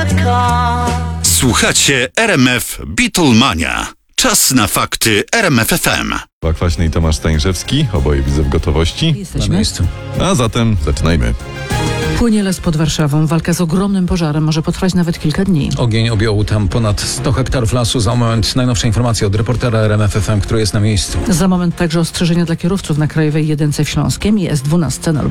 Słuchacie RMF Beatlemania. Czas na fakty RMF FM. Kwaśny i Tomasz Stańszewski, oboje widzę w gotowości. Na Jesteśmy. miejscu. A zatem zaczynajmy. Płynie les pod Warszawą. Walka z ogromnym pożarem może potrwać nawet kilka dni. Ogień objął tam ponad 100 hektarów lasu. Za moment najnowsze informacje od reportera RMF FM, który jest na miejscu. Za moment także ostrzeżenia dla kierowców na Krajowej 1 w Śląskiem i S12 na